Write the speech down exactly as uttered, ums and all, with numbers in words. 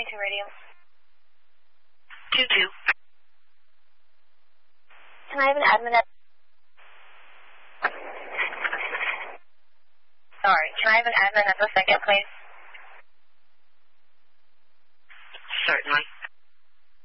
twenty-two radio. two two. Can I have an admin at... Sorry, can I have an admin at the second, please?